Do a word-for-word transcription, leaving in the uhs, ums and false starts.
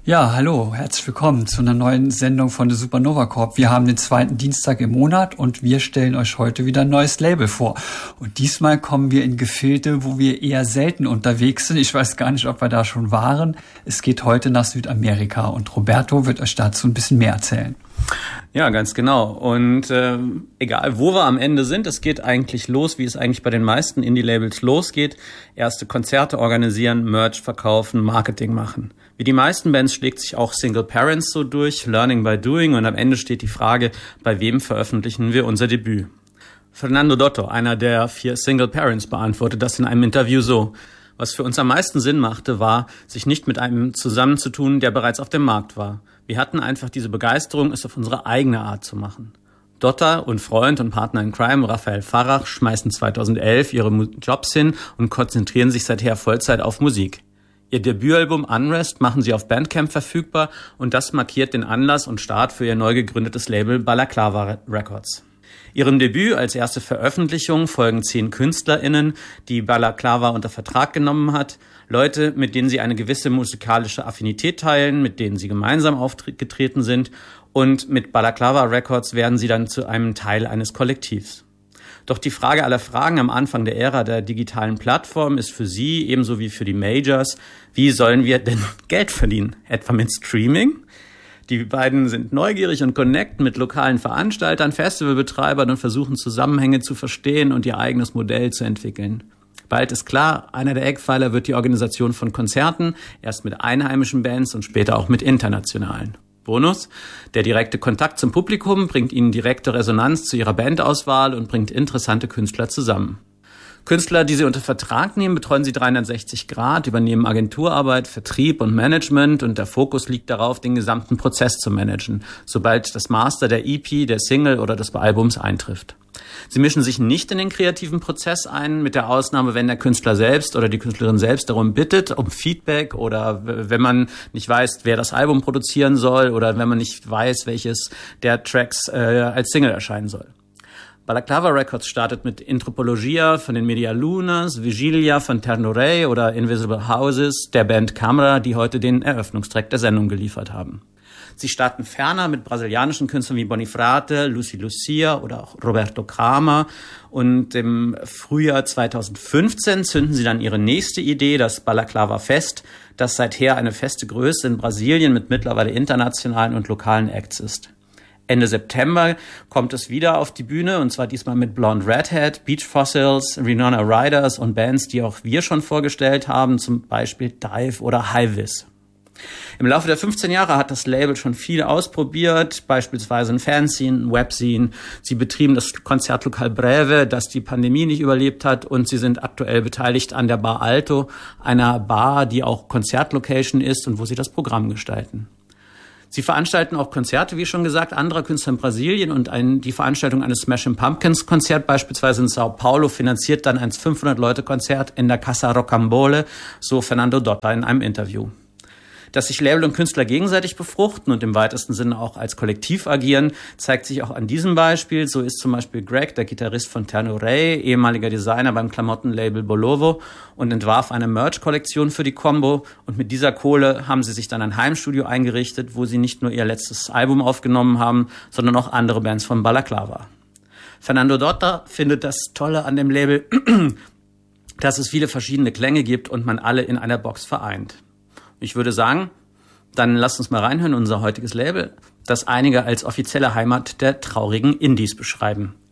Ja, hallo, herzlich willkommen zu einer neuen Sendung von der Supernova Corp. Wir haben den zweiten Dienstag im Monat und wir stellen euch heute wieder ein neues Label vor. Und diesmal kommen wir in Gefilde, wo wir eher selten unterwegs sind. Ich weiß gar nicht, ob wir da schon waren. Es geht heute nach Südamerika und Roberto wird euch dazu ein bisschen mehr erzählen. Ja, ganz genau. Und äh, egal, wo wir am Ende sind, es geht eigentlich los, wie es eigentlich bei den meisten Indie-Labels losgeht. Erste Konzerte organisieren, Merch verkaufen, Marketing machen. Wie die meisten Bands schlägt sich auch Single Parents so durch, Learning by Doing, und am Ende steht die Frage, bei wem veröffentlichen wir unser Debüt? Fernando Dotto, einer der vier Single Parents, beantwortet das in einem Interview so: Was für uns am meisten Sinn machte, war, sich nicht mit einem zusammenzutun, der bereits auf dem Markt war. Wir hatten einfach diese Begeisterung, es auf unsere eigene Art zu machen. Dotter und Freund und Partner in Crime, Raphael Farrach, schmeißen zweitausendelf ihre Jobs hin und konzentrieren sich seither Vollzeit auf Musik. Ihr Debütalbum Unrest machen sie auf Bandcamp verfügbar und das markiert den Anlass und Start für ihr neu gegründetes Label Balaclava Records. Ihrem Debüt als erste Veröffentlichung folgen zehn KünstlerInnen, die Balaclava unter Vertrag genommen hat. Leute, mit denen sie eine gewisse musikalische Affinität teilen, mit denen sie gemeinsam aufgetreten sind. Und mit Balaclava Records werden sie dann zu einem Teil eines Kollektivs. Doch die Frage aller Fragen am Anfang der Ära der digitalen Plattform ist für sie, ebenso wie für die Majors: Wie sollen wir denn Geld verdienen? Etwa mit Streaming? Die beiden sind neugierig und connecten mit lokalen Veranstaltern, Festivalbetreibern und versuchen Zusammenhänge zu verstehen und ihr eigenes Modell zu entwickeln. Bald ist klar, einer der Eckpfeiler wird die Organisation von Konzerten, erst mit einheimischen Bands und später auch mit internationalen. Bonus: Der direkte Kontakt zum Publikum bringt ihnen direkte Resonanz zu ihrer Bandauswahl und bringt interessante Künstler zusammen. Künstler, die sie unter Vertrag nehmen, betreuen sie dreihundertsechzig Grad, übernehmen Agenturarbeit, Vertrieb und Management, und der Fokus liegt darauf, den gesamten Prozess zu managen, sobald das Master der E P, der Single oder des Albums eintrifft. Sie mischen sich nicht in den kreativen Prozess ein, mit der Ausnahme, wenn der Künstler selbst oder die Künstlerin selbst darum bittet, um Feedback, oder wenn man nicht weiß, wer das Album produzieren soll, oder wenn man nicht weiß, welches der Tracks äh, als Single erscheinen soll. Balaclava Records startet mit Anthropologia von den Medialunas, Vigilia von Terno Rey oder Invisible Houses der Band Camera, die heute den Eröffnungstrack der Sendung geliefert haben. Sie starten ferner mit brasilianischen Künstlern wie Bonifrate, Lucy Lucia oder auch Roberto Kramer, und im Frühjahr zweitausendfünfzehn zünden sie dann ihre nächste Idee, das Balaclava Fest, das seither eine feste Größe in Brasilien mit mittlerweile internationalen und lokalen Acts ist. Ende September kommt es wieder auf die Bühne, und zwar diesmal mit Blonde Redhead, Beach Fossils, Renona Riders und Bands, die auch wir schon vorgestellt haben, zum Beispiel Dive oder High Vis. Im Laufe der fünfzehn Jahre hat das Label schon viel ausprobiert, beispielsweise ein Fanzine, ein Webzine. Sie betrieben das Konzertlokal Breve, das die Pandemie nicht überlebt hat, und sie sind aktuell beteiligt an der Bar Alto, einer Bar, die auch Konzertlocation ist und wo sie das Programm gestalten. Sie veranstalten auch Konzerte, wie schon gesagt, anderer Künstler in Brasilien, und ein, die Veranstaltung eines Smashing Pumpkins Konzert beispielsweise in Sao Paulo finanziert dann ein fünfhundert Leute Konzert in der Casa Rocambole, so Fernando Dotto in einem Interview. Dass sich Label und Künstler gegenseitig befruchten und im weitesten Sinne auch als Kollektiv agieren, zeigt sich auch an diesem Beispiel. So ist zum Beispiel Greg, der Gitarrist von Terno Rey, ehemaliger Designer beim Klamottenlabel Bolovo, und entwarf eine Merch-Kollektion für die Combo. Und mit dieser Kohle haben sie sich dann ein Heimstudio eingerichtet, wo sie nicht nur ihr letztes Album aufgenommen haben, sondern auch andere Bands von Balaclava. Fernando Dotto findet das Tolle an dem Label, dass es viele verschiedene Klänge gibt und man alle in einer Box vereint. Ich würde sagen, dann lasst uns mal reinhören in unser heutiges Label, das einige als offizielle Heimat der traurigen Indies beschreiben.